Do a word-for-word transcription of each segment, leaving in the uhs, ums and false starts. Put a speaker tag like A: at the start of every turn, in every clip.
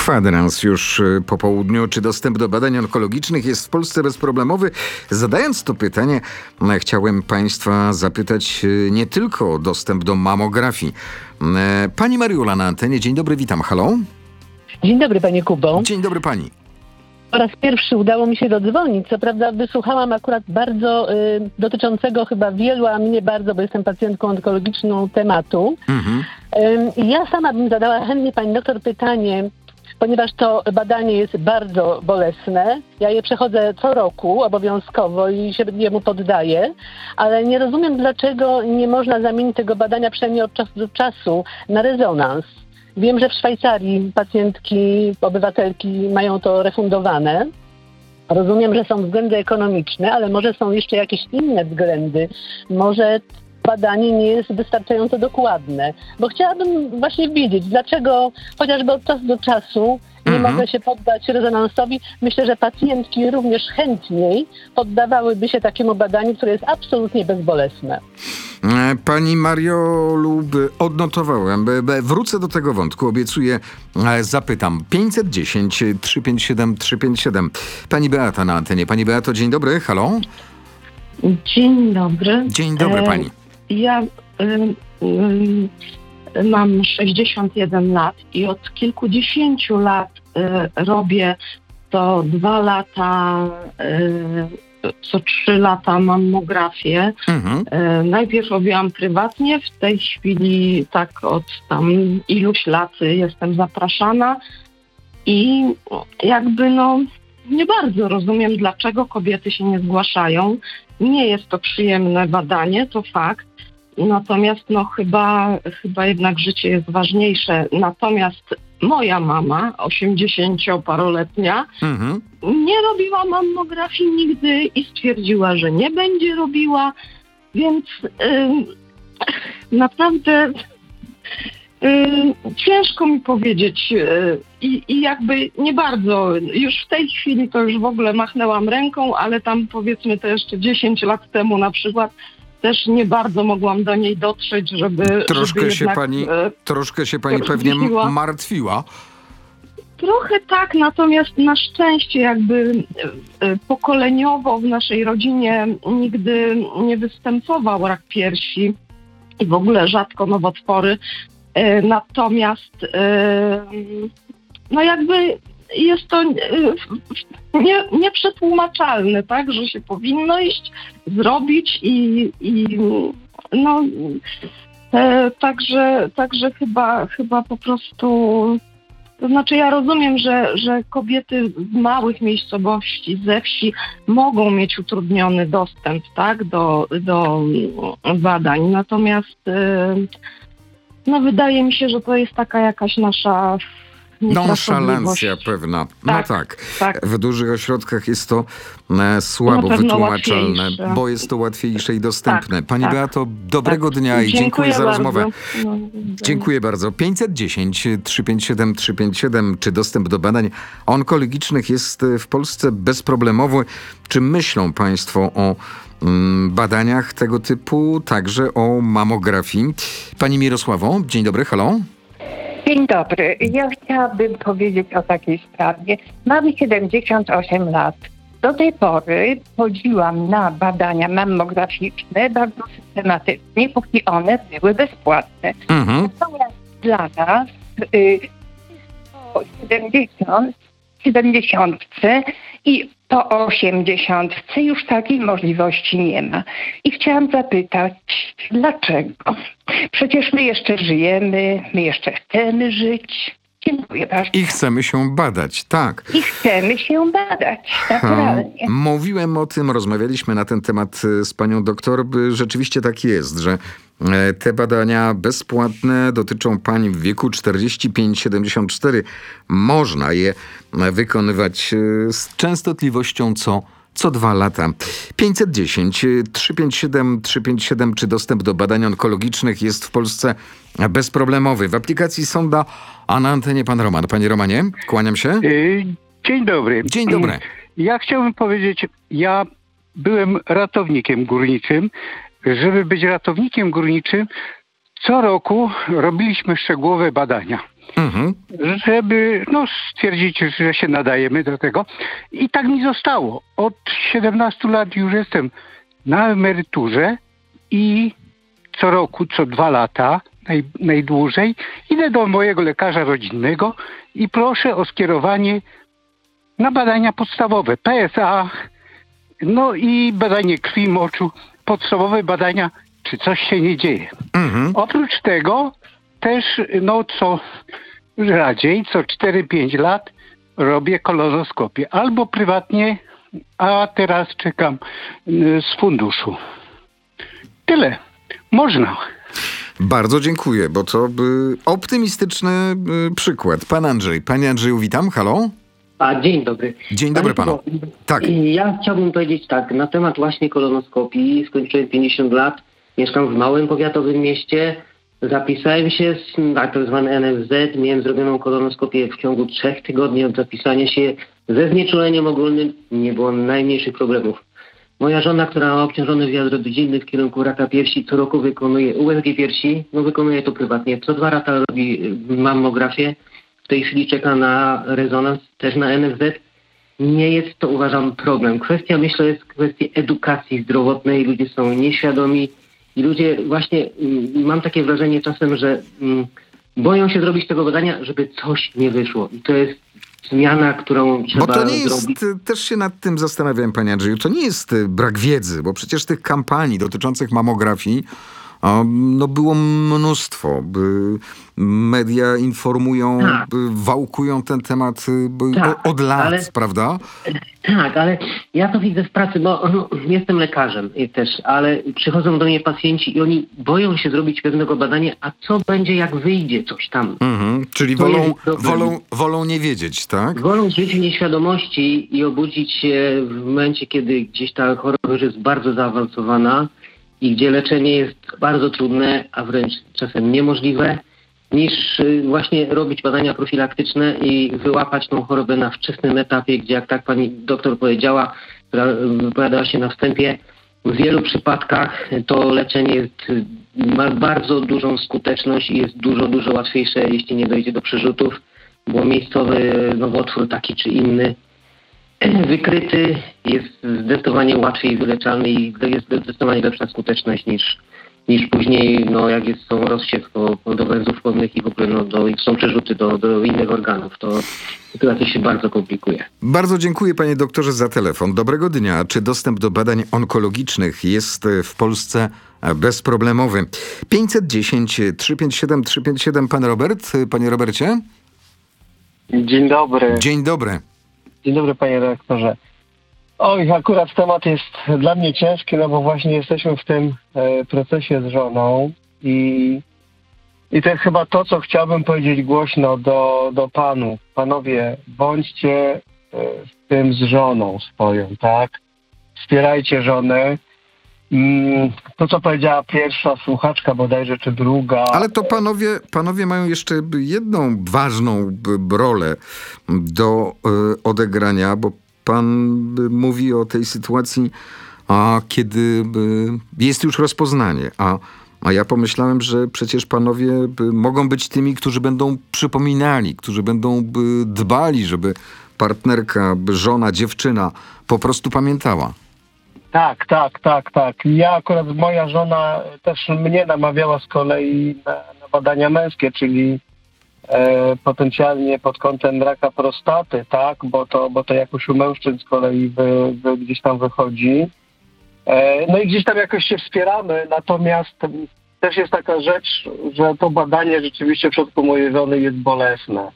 A: Kwadrans już po południu. Czy dostęp do badań onkologicznych jest w Polsce bezproblemowy? Zadając to pytanie, chciałem Państwa zapytać nie tylko o dostęp do mamografii. Pani Mariola na antenie. Dzień dobry, witam. Halo?
B: Dzień dobry, panie Kubo.
A: Dzień dobry pani.
B: Po raz pierwszy udało mi się dodzwonić. Co prawda wysłuchałam akurat bardzo y, dotyczącego chyba wielu, a mnie bardzo, bo jestem pacjentką onkologiczną, tematu. Mhm. Y, ja sama bym zadała chętnie pani doktor pytanie, ponieważ to badanie jest bardzo bolesne. Ja je przechodzę co roku obowiązkowo i się jemu poddaję, ale nie rozumiem, dlaczego nie można zamienić tego badania przynajmniej od czasu do czasu na rezonans. Wiem, że w Szwajcarii pacjentki, obywatelki mają to refundowane. Rozumiem, że są względy ekonomiczne, ale może są jeszcze jakieś inne względy. Może badanie nie jest wystarczająco dokładne. Bo chciałabym właśnie wiedzieć, dlaczego chociażby od czasu do czasu nie mhm. mogę się poddać rezonansowi. Myślę, że pacjentki również chętniej poddawałyby się takiemu badaniu, które jest absolutnie bezbolesne.
A: Pani Mariolu, odnotowałem. Wrócę do tego wątku, obiecuję, zapytam. pięćset dziesięć trzysta pięćdziesiąt siedem trzysta pięćdziesiąt siedem. Pani Beata na antenie. Pani Beato, dzień dobry. Halo?
C: Dzień dobry.
A: Dzień dobry pani.
C: E, ja y, y, mam sześćdziesiąt jeden lat i od kilkudziesięciu lat y, robię to dwa lata, y, co trzy lata mammografię. Mhm. Y, najpierw robiłam prywatnie, w tej chwili tak od tam iluś lat jestem zapraszana i jakby no nie bardzo rozumiem, dlaczego kobiety się nie zgłaszają. Nie jest to przyjemne badanie, to fakt. Natomiast no chyba, chyba jednak życie jest ważniejsze. Natomiast moja mama, osiemdziesięcioparoletnia, mhm. nie robiła mammografii nigdy i stwierdziła, że nie będzie robiła. Więc yy, naprawdę yy, ciężko mi powiedzieć yy, i, i jakby nie bardzo. Już w tej chwili to już w ogóle machnęłam ręką, ale tam powiedzmy to jeszcze dziesięć lat temu na przykład też nie bardzo mogłam do niej dotrzeć, żeby...
A: Troszkę
C: żeby
A: się
C: jednak,
A: pani,
C: e,
A: troszkę się pani pewnie m- martwiła.
C: Trochę tak, natomiast na szczęście jakby e, pokoleniowo w naszej rodzinie nigdy nie występował rak piersi i w ogóle rzadko nowotwory. E, natomiast e, no jakby jest to nie, nieprzetłumaczalne, tak, że się powinno iść, zrobić i, i no e, także, także chyba, chyba po prostu, to znaczy ja rozumiem, że, że kobiety z małych miejscowości, ze wsi mogą mieć utrudniony dostęp, tak, do, do badań, natomiast e, no wydaje mi się, że to jest taka jakaś nasza
A: Nonszalancja pewna. No tak, tak, tak. W dużych ośrodkach jest to e, słabo wytłumaczalne, łatwiejsze. Bo jest to łatwiejsze i dostępne. Tak, Pani tak, Beato, dobrego tak. dnia i dziękuję, dziękuję za bardzo. rozmowę. No, dziękuję bardzo. pięćset dziesięć trzysta pięćdziesiąt siedem trzysta pięćdziesiąt siedem. Czy dostęp do badań onkologicznych jest w Polsce bezproblemowy? Czy myślą Państwo o mm, badaniach tego typu, także o mamografii? Pani Mirosławo, dzień dobry, halo.
D: Dzień dobry. Ja chciałabym powiedzieć o takiej sprawie. Mam siedemdziesiąt osiem lat. Do tej pory chodziłam na badania mammograficzne bardzo systematycznie, póki one były bezpłatne. Mhm. Natomiast dla nas y, po siedemdziesiąt, siedemdziesiątce i po osiemdziesiątce już takiej możliwości nie ma. I chciałam zapytać, dlaczego? Przecież my jeszcze żyjemy, my jeszcze chcemy żyć. Dziękuję bardzo.
A: I chcemy się badać, tak.
D: I chcemy się badać, naturalnie.
A: Mówiłem o tym, rozmawialiśmy na ten temat z panią doktor. Rzeczywiście tak jest, że te badania bezpłatne dotyczą pań w wieku czterdzieści pięć siedemdziesiąt cztery. Można je wykonywać z częstotliwością co Co dwa lata. pięćset dziesięć trzysta pięćdziesiąt siedem trzysta pięćdziesiąt siedem. Czy dostęp do badań onkologicznych jest w Polsce bezproblemowy? W aplikacji Sonda, a na antenie pan Roman. Panie Romanie, kłaniam się.
E: Dzień dobry.
A: Dzień dobry.
E: Ja chciałbym powiedzieć, ja byłem ratownikiem górniczym. Żeby być ratownikiem górniczym, co roku robiliśmy szczegółowe badania. mhm. żeby no, stwierdzić, że się nadajemy do tego. I tak mi zostało. Od siedemnastu lat już jestem na emeryturze i co roku, co dwa lata, naj, najdłużej, idę do mojego lekarza rodzinnego i proszę o skierowanie na badania podstawowe, P S A, no i badanie krwi, moczu, podstawowe badania, czy coś się nie dzieje. Mhm. Oprócz tego też, no co rzadziej, co cztery pięć lat robię kolonoskopię. Albo prywatnie, a teraz czekam z funduszu. Tyle. Można.
A: Bardzo dziękuję, bo to by optymistyczny y, przykład. Pan Andrzej. Panie Andrzeju, witam. Halo?
F: A, dzień dobry.
A: Dzień dobry panu. Tak.
F: Ja chciałbym powiedzieć tak, na temat właśnie kolonoskopii. Skończyłem pięćdziesiąt lat, mieszkam w małym powiatowym mieście. Zapisałem się na tak zwany N F Z, miałem zrobioną kolonoskopię w ciągu trzech tygodni od zapisania się. Ze znieczuleniem ogólnym nie było najmniejszych problemów. Moja żona, która ma obciążony wywiad rodzinny w kierunku raka piersi, co roku wykonuje U S G piersi, no wykonuje to prywatnie. Co dwa lata robi mammografię. W tej chwili czeka na rezonans, też na N F Z. Nie jest to, uważam, problem. Kwestia, myślę, jest kwestia edukacji zdrowotnej. Ludzie są nieświadomi i ludzie właśnie, mm, mam takie wrażenie czasem, że mm, boją się zrobić tego badania, żeby coś nie wyszło. I to jest zmiana, którą trzeba
A: Bo to nie jest,
F: zrobić.
A: też się nad tym zastanawiałem, panie Andrzeju, to nie jest y, brak wiedzy, bo przecież tych kampanii dotyczących mamografii a, no było mnóstwo. By media informują,
F: Tak.
A: by wałkują ten temat y, by,
F: Tak,
A: o, od lat,
F: ale-
A: prawda?
F: Tak, ale ja to widzę w pracy, bo no, jestem lekarzem też, ale przychodzą do mnie pacjenci i oni boją się zrobić pewnego badania, a co będzie, jak wyjdzie coś tam.
A: Mhm. Czyli
F: To
A: wolą,
F: jest problem.
A: wolą, wolą nie wiedzieć, tak?
F: Wolą żyć w nieświadomości i obudzić się w momencie, kiedy gdzieś ta choroba już jest bardzo zaawansowana i gdzie leczenie jest bardzo trudne, a wręcz czasem niemożliwe, niż y, właśnie robić badania profilaktyczne i wyłapać tą chorobę na wczesnym etapie, gdzie jak tak pani doktor powiedziała, która y, wypowiadała się na wstępie, w wielu przypadkach to leczenie jest, y, ma bardzo dużą skuteczność i jest dużo, dużo łatwiejsze, jeśli nie dojdzie do przerzutów, bo miejscowy nowotwór taki czy inny wykryty jest zdecydowanie łatwiej wyleczalny i jest zdecydowanie lepsza skuteczność niż, niż później, no jak jest są rozsiew po, po do węzłów chłonnych i w ogóle no, do, są przerzuty do, do innych organów. To sytuacja się bardzo komplikuje.
A: Bardzo dziękuję panie doktorze za telefon. Dobrego dnia. Czy dostęp do badań onkologicznych jest w Polsce bezproblemowy? pięćset dziesięć trzysta pięćdziesiąt siedem trzysta pięćdziesiąt siedem. Pan Robert. Panie Robercie?
G: Dzień dobry.
A: Dzień dobry.
G: Dzień dobry, panie redaktorze. Oj, akurat temat jest dla mnie ciężki, no bo właśnie jesteśmy w tym e, procesie z żoną i, i to jest chyba to, co chciałbym powiedzieć głośno do, do panów. Panowie, bądźcie e, w tym z żoną swoją, tak? Wspierajcie żonę. Mm, to, co powiedziała pierwsza słuchaczka bodajże, czy druga.
A: Ale to panowie, panowie mają jeszcze jedną ważną rolę do y, odegrania, bo pan y, mówi o tej sytuacji, a kiedy y, jest już rozpoznanie, a, a ja pomyślałem, że przecież panowie y, mogą być tymi, którzy będą przypominali, którzy będą y, dbali, żeby partnerka, by żona, dziewczyna po prostu pamiętała.
G: Tak, tak, tak, tak. Ja akurat, moja żona też mnie namawiała z kolei na, na badania męskie, czyli e, potencjalnie pod kątem raka prostaty, tak, bo to, bo to jakoś u mężczyzn z kolei wy, wy gdzieś tam wychodzi. E, no i gdzieś tam jakoś się wspieramy, natomiast też jest taka rzecz, że to badanie rzeczywiście w przypadku mojej żony jest bolesne.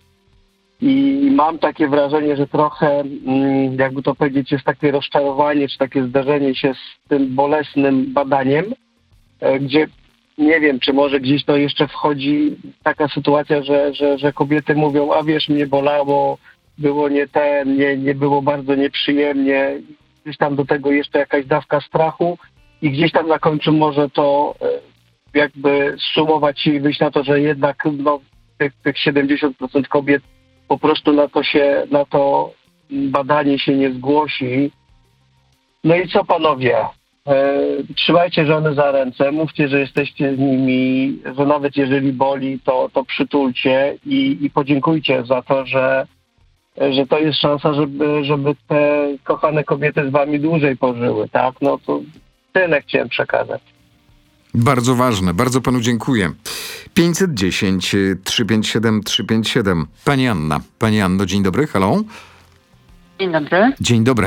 G: I mam takie wrażenie, że trochę, jakby to powiedzieć, jest takie rozczarowanie, czy takie zdarzenie się z tym bolesnym badaniem, gdzie nie wiem, czy może gdzieś to jeszcze wchodzi taka sytuacja, że, że, że kobiety mówią, a wiesz, mnie bolało, było nie ten, nie, nie było bardzo nieprzyjemnie, gdzieś tam do tego jeszcze jakaś dawka strachu i gdzieś tam na końcu może to jakby sumować i wyjść na to, że jednak no, tych, tych siedemdziesiąt procent kobiet po prostu na to się, na to badanie się nie zgłosi. No i co panowie? E, trzymajcie żony za ręce, mówcie, że jesteście z nimi, że nawet jeżeli boli, to, to przytulcie i, i podziękujcie za to, że, że to jest szansa, żeby, żeby te kochane kobiety z wami dłużej pożyły, tak? No to tyle chciałem przekazać.
A: Bardzo ważne, bardzo panu dziękuję. pięćset dziesięć, trzysta pięćdziesiąt siedem, trzysta pięćdziesiąt siedem. Pani Anna. Pani Anno, dzień dobry, halo.
H: Dzień dobry.
A: Dzień dobry.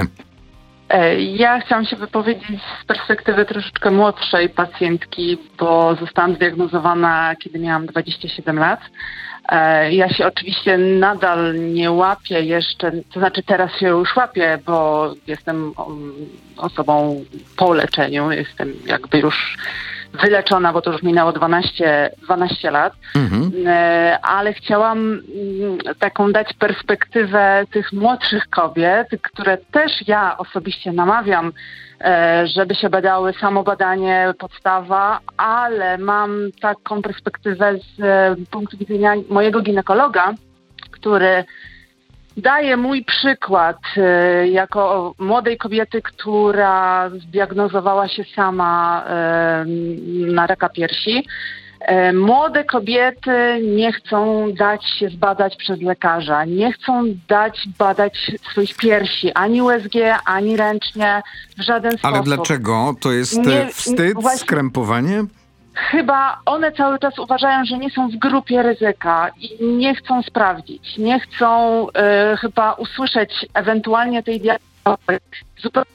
H: Ja chciałam się wypowiedzieć z perspektywy troszeczkę młodszej pacjentki, bo zostałam zdiagnozowana, kiedy miałam dwadzieścia siedem lat. Ja się oczywiście nadal nie łapię jeszcze, to znaczy teraz się już łapię, bo jestem osobą po leczeniu, jestem jakby już wyleczona, bo to już minęło dwanaście, dwanaście lat, mhm. ale chciałam taką dać perspektywę tych młodszych kobiet, które też ja osobiście namawiam, żeby się badały, samobadanie, podstawa, ale mam taką perspektywę z punktu widzenia mojego ginekologa, który daje mój przykład y, jako młodej kobiety, która zdiagnozowała się sama y, na raka piersi. Y, młode kobiety nie chcą dać się zbadać przez lekarza, nie chcą dać badać swoich piersi, ani U S G, ani ręcznie, w żaden sposób.
A: Ale dlaczego? To jest
H: nie,
A: wstyd,
H: właśnie,
A: skrępowanie?
H: Chyba one cały czas uważają, że nie są w grupie ryzyka i nie chcą sprawdzić, nie chcą y, chyba usłyszeć ewentualnie tej diagnozy. Zupełnie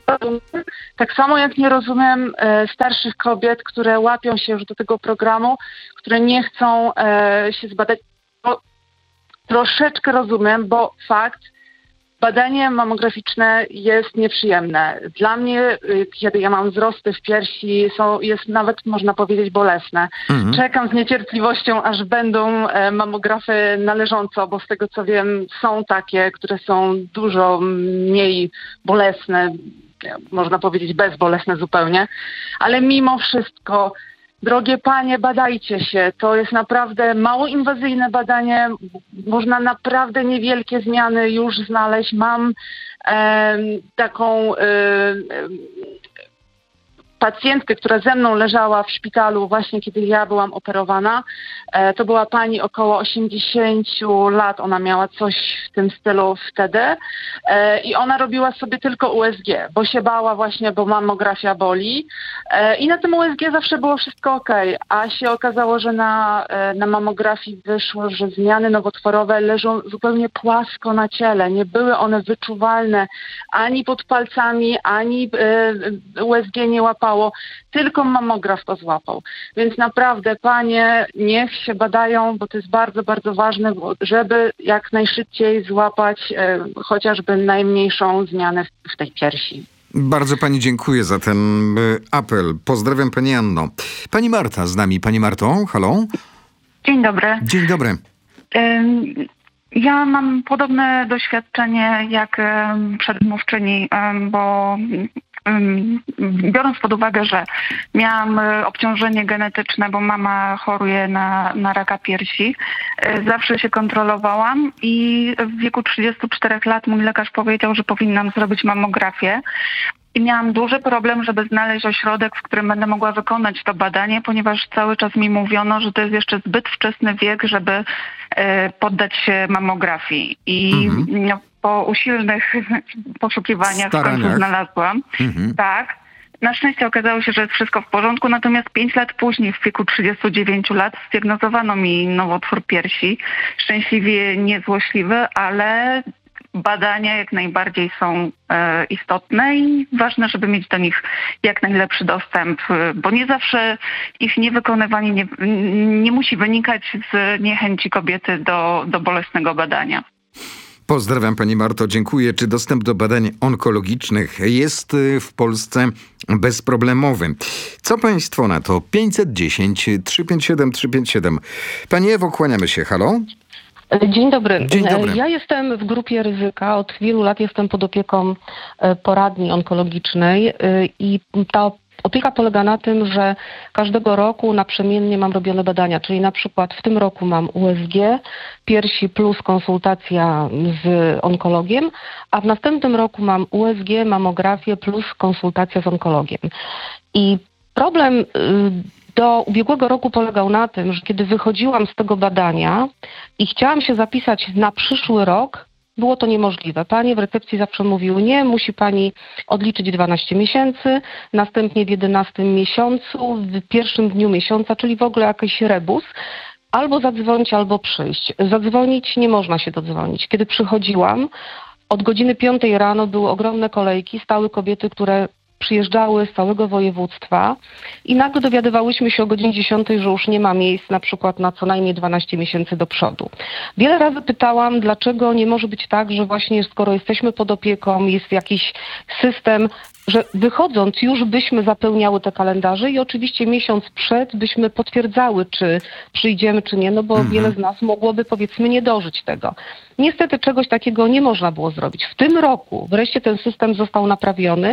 H: tak samo jak nie rozumiem y, starszych kobiet, które łapią się już do tego programu, które nie chcą y, się zbadać. Bo troszeczkę rozumiem, bo fakt, badanie mammograficzne jest nieprzyjemne. Dla mnie, kiedy ja mam wzrosty w piersi, są, jest nawet, można powiedzieć, bolesne. Mhm. Czekam z niecierpliwością, aż będą mammografy należąco, bo z tego co wiem, są takie, które są dużo mniej bolesne, można powiedzieć bezbolesne zupełnie. Ale mimo wszystko, drogie panie, badajcie się. To jest naprawdę mało inwazyjne badanie. Można naprawdę niewielkie zmiany już znaleźć. Mam e, taką e, pacjentkę, która ze mną leżała w szpitalu właśnie kiedy ja byłam operowana. E, to była pani około osiemdziesiąt lat. Ona miała coś w tym stylu wtedy. E, I ona robiła sobie tylko U S G, bo się bała właśnie, bo mammografia boli. E, I na tym U S G zawsze było wszystko okej. A się okazało, że na, na mammografii wyszło, że zmiany nowotworowe leżą zupełnie płasko na ciele. Nie były one wyczuwalne ani pod palcami, ani e, U S G nie łapało. Tylko mammograf to złapał. Więc naprawdę, panie, niech się badają, bo to jest bardzo, bardzo ważne, żeby jak najszybciej złapać e, chociażby najmniejszą zmianę w, w tej piersi.
A: Bardzo pani dziękuję za ten y, apel. Pozdrawiam pani Anno. Pani Marta z nami. Pani Marto, halo?
I: Dzień dobry.
A: Dzień dobry.
I: Ym... Ja mam podobne doświadczenie jak um, przedmówczyni, um, bo um, biorąc pod uwagę, że miałam um, obciążenie genetyczne, bo mama choruje na, na raka piersi, um, zawsze się kontrolowałam i w wieku trzydziestu czterech lat mój lekarz powiedział, że powinnam zrobić mammografię. I miałam duży problem, żeby znaleźć ośrodek, w którym będę mogła wykonać to badanie, ponieważ cały czas mi mówiono, że to jest jeszcze zbyt wczesny wiek, żeby e, poddać się mammografii. I mhm. no, po usilnych poszukiwaniach w końcu znalazłam. Mhm. Tak. Na szczęście okazało się, że jest wszystko w porządku, natomiast pięć lat później, w wieku trzydziestu dziewięciu lat, zdiagnozowano mi nowotwór piersi. Szczęśliwie niezłośliwy, ale badania jak najbardziej są e, istotne i ważne, żeby mieć do nich jak najlepszy dostęp, bo nie zawsze ich niewykonywanie nie, nie musi wynikać z niechęci kobiety do, do bolesnego badania.
A: Pozdrawiam pani Marto, dziękuję. Czy dostęp do badań onkologicznych jest w Polsce bezproblemowy? Co państwo na to? pięćset dziesięć, trzysta pięćdziesiąt siedem, trzysta pięćdziesiąt siedem. Pani Ewo, kłaniamy się. Halo?
B: Dzień dobry.
A: Dzień dobry.
B: Ja jestem w grupie ryzyka. Od wielu lat jestem pod opieką poradni onkologicznej i ta
J: Opieka polega na tym, że każdego roku naprzemiennie mam robione badania, czyli na przykład w tym roku mam U S G, piersi plus konsultacja z onkologiem, a w następnym roku mam U S G, mamografię plus konsultacja z onkologiem. I problem do ubiegłego roku polegał na tym, że kiedy wychodziłam z tego badania i chciałam się zapisać na przyszły rok, było to niemożliwe. Panie w recepcji zawsze mówiły, nie, musi pani odliczyć dwanaście miesięcy, następnie w jedenastym miesiącu, w pierwszym dniu miesiąca, czyli w ogóle jakiś rebus, albo zadzwonić, albo przyjść. Zadzwonić nie można się dodzwonić. Kiedy przychodziłam, od godziny piątej rano były ogromne kolejki, stały kobiety, które przyjeżdżały z całego województwa i nagle dowiadywałyśmy się o godzinie dziesiątej, że już nie ma miejsc na przykład na co najmniej dwanaście miesięcy do przodu. Wiele razy pytałam, dlaczego nie może być tak, że właśnie skoro jesteśmy pod opieką, jest jakiś system, że wychodząc już byśmy zapełniały te kalendarze i oczywiście miesiąc przed byśmy potwierdzały, czy przyjdziemy, czy nie, no bo mhm. wiele z nas mogłoby powiedzmy nie dożyć tego. Niestety czegoś takiego nie można było zrobić. W tym roku wreszcie ten system został naprawiony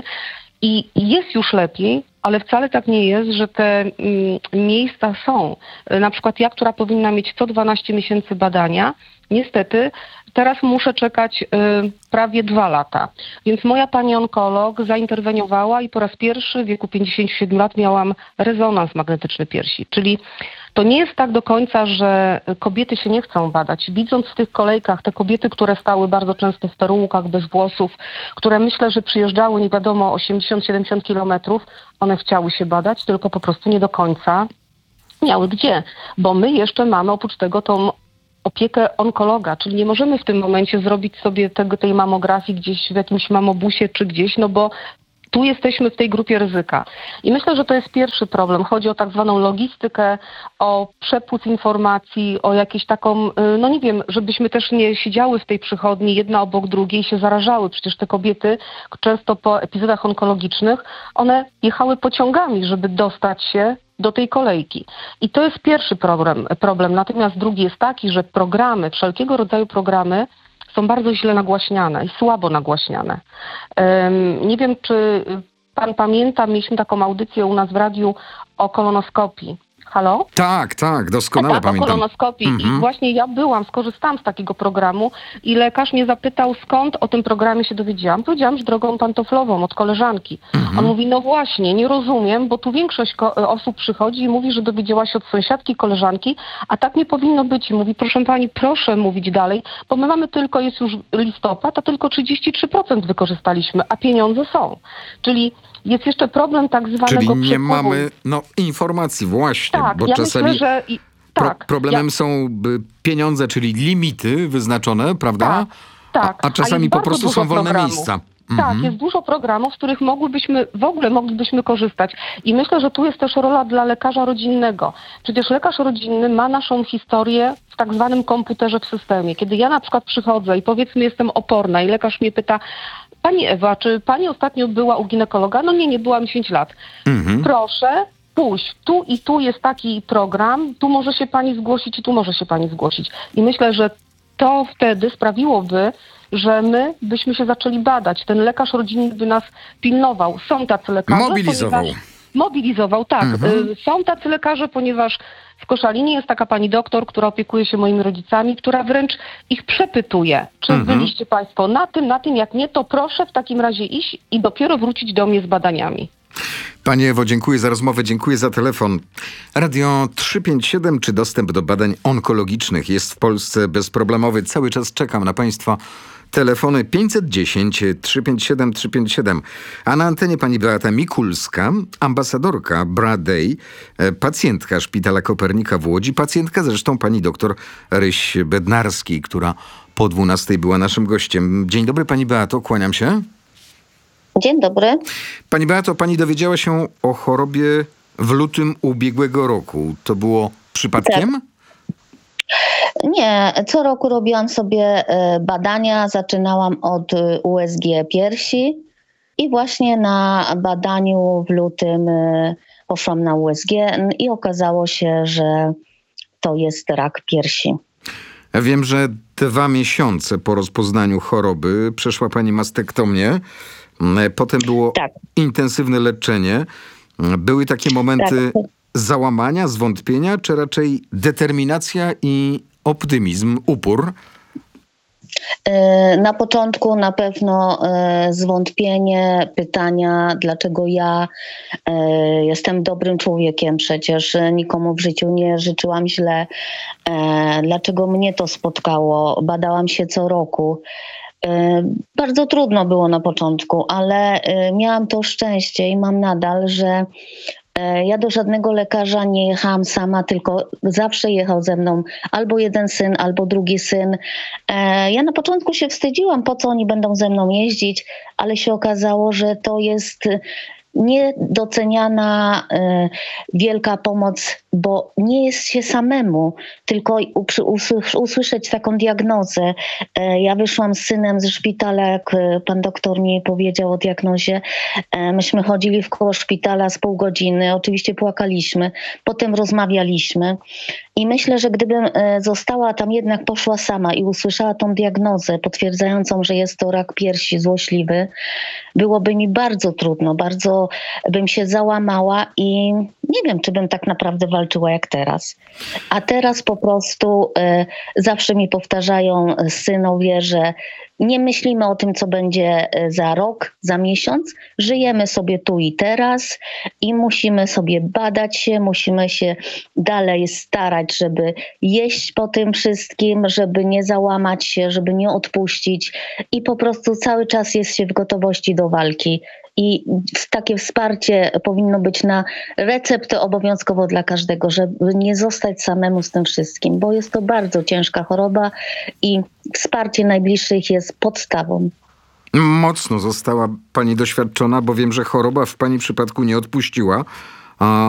J: i jest już lepiej, ale wcale tak nie jest, że te mm, miejsca są. Na przykład ja, która powinna mieć co dwanaście miesięcy badania, niestety teraz muszę czekać y, prawie dwa lata. Więc moja pani onkolog zainterweniowała i po raz pierwszy w wieku pięćdziesięciu siedmiu lat miałam rezonans magnetyczny piersi. Czyli to nie jest tak do końca, że kobiety się nie chcą badać. Widząc w tych kolejkach te kobiety, które stały bardzo często w perułkach, bez włosów, które myślę, że przyjeżdżały nie wiadomo osiemdziesiąt siedemdziesiąt kilometrów, one chciały się badać, tylko po prostu nie do końca miały gdzie. Bo my jeszcze mamy oprócz tego tą opiekę onkologa, czyli nie możemy w tym momencie zrobić sobie tego, tej mamografii gdzieś w jakimś mamobusie czy gdzieś, no bo tu jesteśmy w tej grupie ryzyka. I myślę, że to jest pierwszy problem. Chodzi o tak zwaną logistykę, o przepływ informacji, o jakieś taką, no nie wiem, żebyśmy też nie siedziały w tej przychodni jedna obok drugiej i się zarażały. Przecież te kobiety często po epizodach onkologicznych, one jechały pociągami, żeby dostać się do tej kolejki. I to jest pierwszy problem. problem. Natomiast drugi jest taki, że programy, wszelkiego rodzaju programy są bardzo źle nagłaśniane i słabo nagłaśniane. Um, nie wiem, czy pan pamięta, mieliśmy taką audycję u nas w radiu o kolonoskopii. Halo?
A: Tak, tak, doskonale
J: tak,
A: pamiętam.
J: o kolonoskopii. Mm-hmm. I właśnie ja byłam, skorzystałam z takiego programu i lekarz mnie zapytał, skąd o tym programie się dowiedziałam. Powiedziałam, że drogą pantoflową od koleżanki. Mm-hmm. On mówi, no właśnie, nie rozumiem, bo tu większość ko- osób przychodzi i mówi, że dowiedziała się od sąsiadki, koleżanki, a tak nie powinno być. I mówi, proszę pani, proszę mówić dalej, bo my mamy tylko, jest już listopad, a tylko trzydzieści trzy procent wykorzystaliśmy, a pieniądze są. Czyli jest jeszcze problem tak zwanego
A: Czyli nie
J: przepływu.
A: mamy no, informacji właśnie,
J: tak,
A: bo
J: ja
A: czasami
J: myślę, że i, tak,
A: pro, problemem
J: ja,
A: są by, pieniądze, czyli limity wyznaczone, prawda?
J: Tak, tak.
A: A, a czasami
J: a
A: po prostu są wolne
J: programów.
A: miejsca.
J: Tak,
A: mhm.
J: jest dużo programów, z których mogłybyśmy, w ogóle moglibyśmy korzystać. I myślę, że tu jest też rola dla lekarza rodzinnego. Przecież lekarz rodzinny ma naszą historię w tak zwanym komputerze w systemie. Kiedy ja na przykład przychodzę i powiedzmy jestem oporna i lekarz mnie pyta, pani Ewa, czy pani ostatnio była u ginekologa? No nie, nie byłam dziesięć lat. Mhm. Proszę, pójść. Tu i tu jest taki program, tu może się pani zgłosić i tu może się pani zgłosić. I myślę, że to wtedy sprawiłoby, że my byśmy się zaczęli badać. Ten lekarz rodzinny by nas pilnował. Są tacy lekarze.
A: Mobilizował.
J: Mobilizował, tak. Mhm. Są tacy lekarze, ponieważ w Koszalinie jest taka pani doktor, która opiekuje się moimi rodzicami, która wręcz ich przepytuje, czy mhm. byliście państwo na tym, na tym, jak nie, to proszę w takim razie iść i dopiero wrócić do mnie z badaniami.
A: Pani Ewo, dziękuję za rozmowę, dziękuję za telefon. Radio trzysta pięćdziesiąt siedem, czy dostęp do badań onkologicznych jest w Polsce bezproblemowy? Cały czas czekam na Państwa telefony pięćset dziesięć trzysta pięćdziesiąt siedem trzysta pięćdziesiąt siedem. A na antenie pani Beata Mikulska, ambasadorka Bradej, pacjentka Szpitala Kopernika w Łodzi, pacjentka zresztą pani doktor Ryś Bednarskiej, która po dwunastej była naszym gościem. Dzień dobry pani Beato, kłaniam się.
K: Dzień dobry.
A: Pani Beato, pani dowiedziała się o chorobie w lutym ubiegłego roku. To było przypadkiem?
K: Tak. Nie, co roku robiłam sobie badania, zaczynałam od U S G piersi i właśnie na badaniu w lutym poszłam na U S G i okazało się, że to jest rak piersi.
A: Ja wiem, że dwa miesiące po rozpoznaniu choroby przeszła pani mastektomię, potem było tak. intensywne leczenie. Były takie momenty
K: Tak.
A: załamania, zwątpienia, czy raczej determinacja i optymizm, upór?
K: Na początku na pewno zwątpienie, pytania, dlaczego ja jestem dobrym człowiekiem, przecież nikomu w życiu nie życzyłam źle, dlaczego mnie to spotkało, badałam się co roku. Bardzo trudno było na początku, ale miałam to szczęście i mam nadal, że ja do żadnego lekarza nie jechałam sama, tylko zawsze jechał ze mną albo jeden syn, albo drugi syn. Ja na początku się wstydziłam, po co oni będą ze mną jeździć, ale się okazało, że to jest niedoceniana y, wielka pomoc, bo nie jest się samemu, tylko usły- usłyszeć taką diagnozę. E, ja wyszłam z synem ze szpitala, jak pan doktor mi powiedział o diagnozie. E, myśmy chodzili w koło szpitala z pół godziny, oczywiście płakaliśmy, potem rozmawialiśmy i myślę, że gdybym e, została tam, jednak poszła sama i usłyszała tą diagnozę potwierdzającą, że jest to rak piersi złośliwy, byłoby mi bardzo trudno, bardzo bym się załamała i nie wiem, czy bym tak naprawdę walczyła jak teraz. A teraz po prostu y, zawsze mi powtarzają synowie, że nie myślimy o tym, co będzie za rok, za miesiąc. Żyjemy sobie tu i teraz i musimy sobie badać się, musimy się dalej starać, żeby jeść po tym wszystkim, żeby nie załamać się, żeby nie odpuścić i po prostu cały czas jest się w gotowości do walki. I takie wsparcie powinno być na receptę obowiązkowo dla każdego, żeby nie zostać samemu z tym wszystkim, bo jest to bardzo ciężka choroba i wsparcie najbliższych jest podstawą.
A: Mocno została pani doświadczona, bo wiem, że choroba w pani przypadku nie odpuściła. A